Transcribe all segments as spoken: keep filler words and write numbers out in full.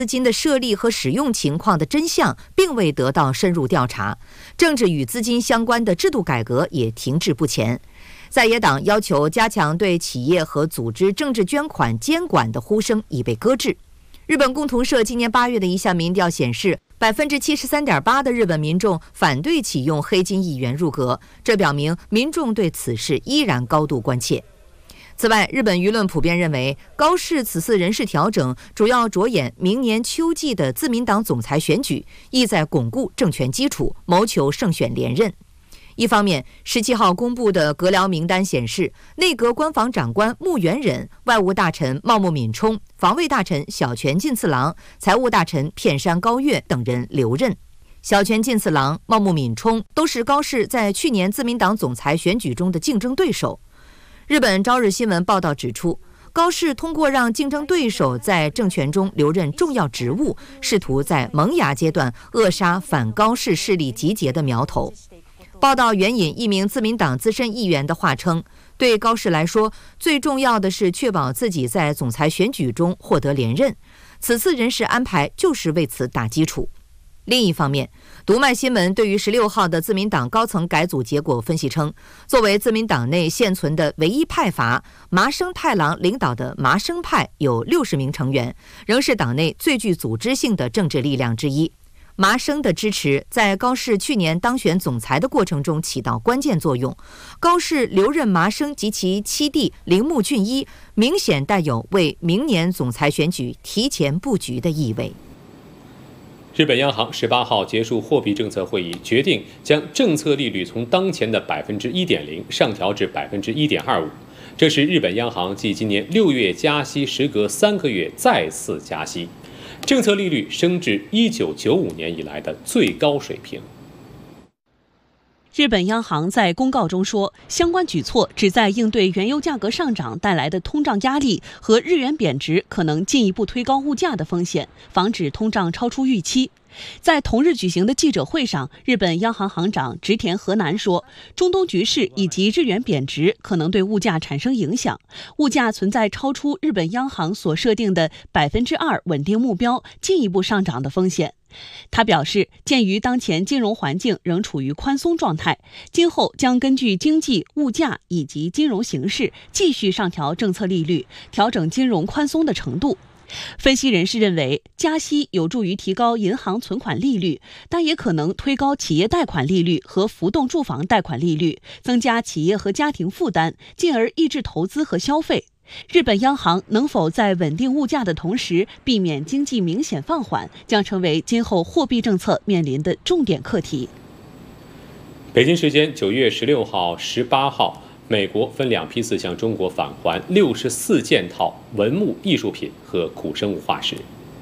资金的设立和使用情况的真相并未得到深入调查，政治与资金相关的制度改革也停滞不前。在野党要求加强对企业和组织政治捐款监管的呼声已被搁置。日本共同社今年八月的一项民调显示，百分之七十三点八的日本民众反对启用黑金议员入阁，这表明民众对此事依然高度关切。此外，日本舆论普遍认为，高市此次人事调整主要着眼明年秋季的自民党总裁选举，意在巩固政权基础，谋求胜选连任。一方面，十七号公布的阁僚名单显示，内阁官房长官木原忍、外务大臣茂木敏充、防卫大臣小泉进次郎、财务大臣片山高月等人留任。小泉进次郎、茂木敏充都是高市在去年自民党总裁选举中的竞争对手。日本朝日新闻报道指出，高市通过让竞争对手在政权中留任重要职务，试图在萌芽阶段扼杀反高市势力集结的苗头。报道援引一名自民党资深议员的话称，对高市来说，最重要的是确保自己在总裁选举中获得连任，此次人事安排就是为此打基础。另一方面，读卖新闻对于十六号的自民党高层改组结果分析称，作为自民党内现存的唯一派阀，麻生太郎领导的麻生派有六十名成员，仍是党内最具组织性的政治力量之一。麻生的支持在高市去年当选总裁的过程中起到关键作用。高市留任麻生及其七弟铃木俊一，明显带有为明年总裁选举提前布局的意味。 日本央行十八号结束货币政策会议，决定将政策利率从当前的百分之一点零上调至百分之一点二五。这是日本央行继今年六月加息，时隔三个月再次加息，政策利率升至一九九五年以来的最高水平。 日本央行在公告中说，相关举措旨在应对原油价格上涨带来的通胀压力和日元贬值可能进一步推高物价的风险，防止通胀超出预期。在同日举行的记者会上，日本央行行长植田和男说，中东局势以及日元贬值可能对物价产生影响，物价存在超出日本央行所设定的百分之二稳定目标进一步上涨的风险。他表示，鉴于当前金融环境仍处于宽松状态，今后将根据经济、物价以及金融形势继续上调政策利率，调整金融宽松的程度。分析人士认为，加息有助于提高银行存款利率，但也可能推高企业贷款利率和浮动住房贷款利率，增加企业和家庭负担，进而抑制投资和消费。日本央行能否在稳定物价的同时避免经济明显放缓，将成为今后货币政策面临的重点课题。 北京时间九月十六号、十八号，美国分两批次向中国返还六十四件套文物艺术品和古生物化石。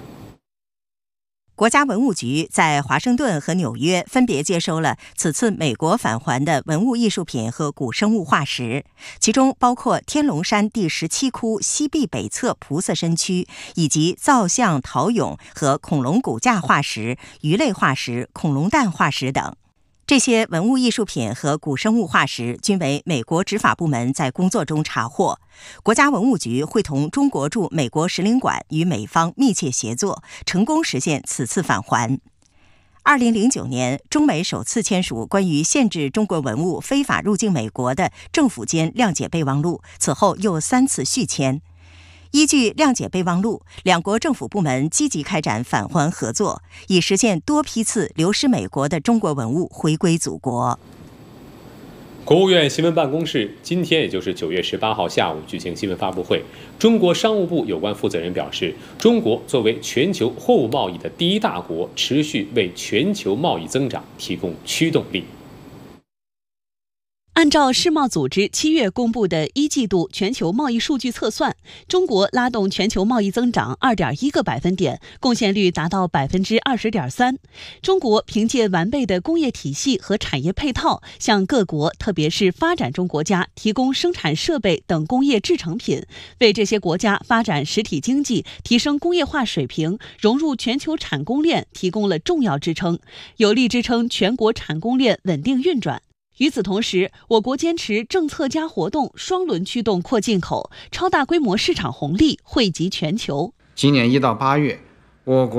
国家文物局在华盛顿和纽约分别接收了此次美国返还的文物艺术品和古生物化石，其中包括天龙山第十七窟西壁北侧菩萨身躯，以及造像陶俑和恐龙骨架化石、鱼类化石、恐龙蛋化石等。这些文物艺术品和古生物化石均为美国执法部门在工作中查获。国家文物局会同中国驻美国使领馆与美方密切协作，成功实现此次返还。二零零九年，中美首次签署关于限制中国文物非法入境美国的政府间谅解备忘录，此后又三次续签。依据谅解备忘录，两国政府部门积极开展返还合作，以实现多批次流失美国的中国文物回归祖国。 国务院新闻办公室今天，也就是九月十八号下午举行新闻发布会。中国商务部有关负责人表示，中国作为全球货物贸易的第一大国，持续为全球贸易增长提供驱动力。 按照世贸组织七月公布的一季度全球贸易数据测算，中国拉动全球贸易增长 二点一 个百分点，贡献率达到 百分之二十点三。中国凭借完备的工业体系和产业配套，向各国特别是发展中国家提供生产设备等工业制成品，为这些国家发展实体经济、提升工业化水平、融入全球产供链提供了重要支撑，有力支撑全国产供链稳定运转。与此同时，我国坚持政策加活动双轮驱动扩进口，超大规模市场红利惠及全球。 今年一到八月， 我国